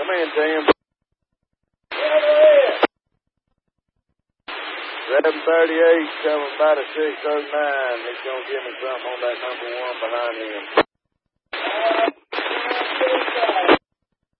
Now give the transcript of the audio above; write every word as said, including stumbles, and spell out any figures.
Come in, Tim. seven thirty-eight, coming by to six oh nine. He's going to give me something on that number one behind him.